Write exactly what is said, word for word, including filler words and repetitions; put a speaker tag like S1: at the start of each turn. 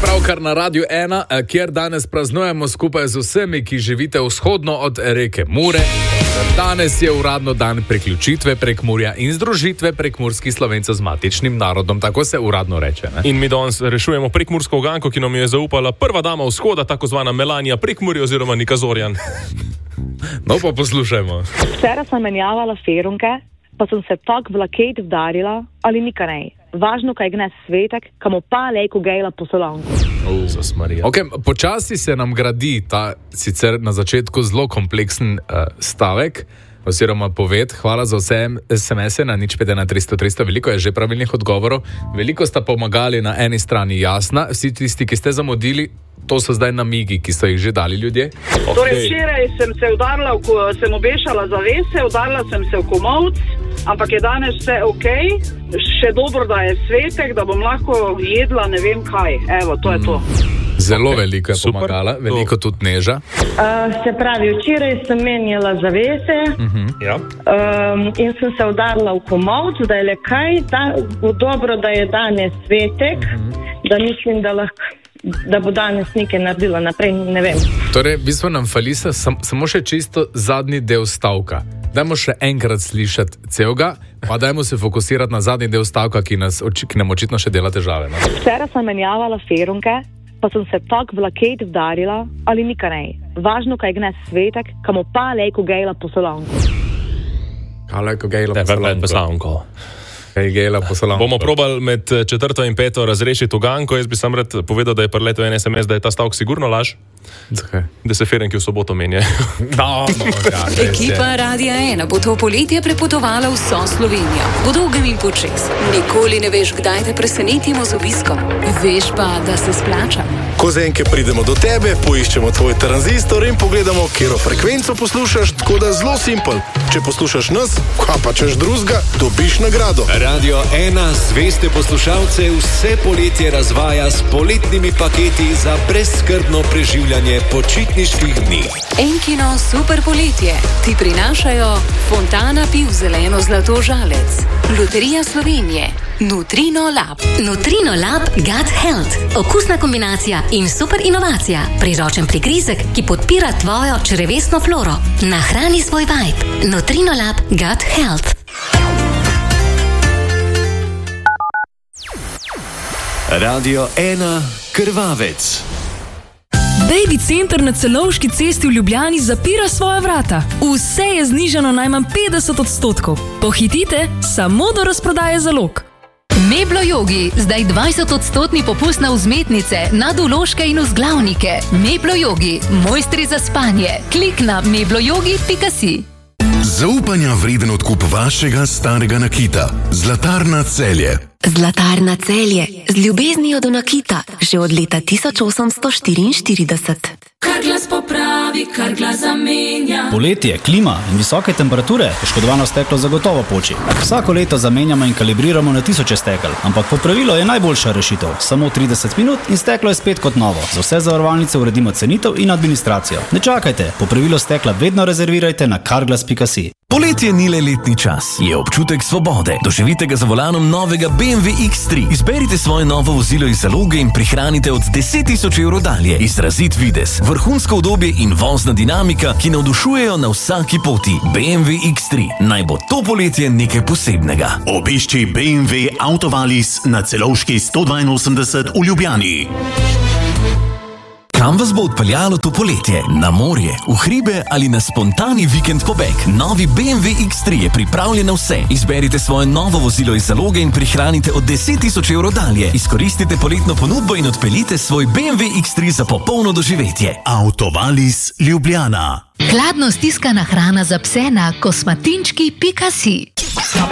S1: Pravkar na Radiu ena, kjer danes praznujemo skupaj z vsemi, ki živite vzhodno od reke Mure. Danes je uradno dan priključitve Prekmurja in združitve prekmurskih Slovencev z matičnim narodom, tako se uradno reče. Ne?
S2: In mi danes rešujemo prekmursko uganko, ki nam je zaupala prva dama vzhoda, tako zvana Melanija Prekmurja oziroma Nika Zorjan.
S1: No pa poslušajmo.
S3: Včeraj sem menjavala ferunke, pa sem se tak v laket vdarila, ali nika nej. Važno, kaj gnes svetek, kamo pa lejko gejla po solanku.
S1: Uh, okay, počasi se nam gradi ta sicer na začetku zelo kompleksen uh, stavek, oziroma poved. Hvala za vse es em es-e na nič pet ena tristo tristo. Veliko je že pravilnih odgovorov. Veliko sta pomagali na eni strani jasna. Vsi tisti, ki ste zamudili, to so zdaj namigi, ki so jih že dali ljudje.
S4: Okay. Torej, včeraj sem se udarila, sem obešala zavese, udarila sem se v komolc, ampak je danes vse ok. Še dobro, da je svetek, da bom lahko jedla ne vem kaj. Evo, to je to.
S1: Zelo okay. Veliko je
S2: Super.
S1: Pomagala, veliko tudi neža.
S5: Uh, se pravi, včeraj sem menjala zavese
S1: uh-huh.
S2: Ja.
S5: um, in sem se udarila v komolc, da je le kaj, da, dobro, da je danes svetek, uh-huh. da mislim, da lahko da bo danes nekaj naredila naprej, ne vem.
S1: Torej, v bistvu nam fali se sam, samo še čisto zadnji del stavka. Dajmo še enkrat slišati celega, pa dajmo se fokusirati na zadnji del stavka, ki, nas, ki nam očitno še dela težave. No?
S3: Včeraj sem menjavala ferunke, pa sem se tak v laket vdarila, ali nika nej. Važno, kaj gnes svetek, kamo pa lejko gejla po solanku.
S1: Kaj lejko gejla po solanku?
S2: Bomo probali med četrto in peto razrešiti uganko. Jaz bi sam rad povedal, da je preletel en es em es, da je ta stavek sigurno laž.
S1: Zakaj?
S2: Da se ferenki v soboto menjajo.
S1: No, no, ja,
S6: Ekipa Radia ena bo to poletje prepotovala vso Slovenijo. Po dolgem in počez. Nikoli ne veš, kdaj te presenetimo z obiskom. Veš pa, da se splača.
S7: Ko z enke pridemo do tebe, poiščemo tvoj tranzistor in pogledamo, katero frekvenco poslušaš, tako da zelo simpel. Če poslušaš nas, kaj pa češ drugega, dobiš nagrado.
S8: Radio ena zveste poslušalce vse poletje razvaja s poletnimi paketi za brezskrbno preživljanje počitniških dni.
S6: Enkino super poletje ti prinašajo Fontana piv zeleno zlato žalec, Loterija Slovenije, Nutrino Lab.
S9: Nutrino Lab Gut Health. Okusna kombinacija in super inovacija. Priročen prigrizek, ki podpira tvojo črevesno floro. Nahrani svoj vibe. Nutrino Lab Gut Health.
S8: Radio ena Krvavec.
S10: Baby center na Celovški cesti v Ljubljani zapira svoja vrata. Vse je znižano najmanj petdeset odstotkov. Pohitite, samo do razprodaje zalog.
S6: Meblo Yogi, zdaj dvajset odstotni popust na vzmetnice, nadvložke in vzglavnike. Meblo Yogi, mojstri za spanje. Klik na mebloyogi pika si.
S11: Zaupanja vreden odkup vašega starega nakita. Zlatarna Celje.
S9: Zlatarna Celje. Z ljubeznijo do nakita. Že od leta tisoč osemsto štiriinštirideset.
S12: Kar glas popravi, kar glas zamenja.
S13: Poletje, klima in visoke temperature, poškodovano steklo zagotovo poči. Vsako leto zamenjamo in kalibriramo na tisoče stekel, ampak popravilo je najboljša rešitev. Samo trideset minut in steklo je spet kot novo. Za vse zavarovalnice uredimo cenitev in administracijo. Ne čakajte, popravilo stekla vedno rezervirajte na carglass pika si.
S14: Poletje ni le letni čas, je občutek svobode. Doživite ga za volanom novega B M W iks tri. Izberite svoje novo vozilo iz zaloge in prihranite od deset tisoč evrov dalje. Izrazit videz, vrhunsko udobje in vozna dinamika, ki navdušujejo na vsaki poti. B M W iks tri. Naj bo to poletje nekaj posebnega.
S15: Obišči B M W Autovalis na Celovški sto dvainosemdeset v Ljubljani.
S14: Kam vas bo odpeljalo to poletje? Na morje, v hribe ali na spontani vikend pobeg? Novi B M W iks tri je pripravljen na vse. Izberite svoje novo vozilo iz zaloge in prihranite od deset tisoč evrov dalje. Izkoristite poletno ponudbo in odpeljite svoj B M W iks tri za popolno doživetje.
S15: Autovalis Ljubljana.
S16: Hladno stiskana hrana za pse na kosmatinčki pika si.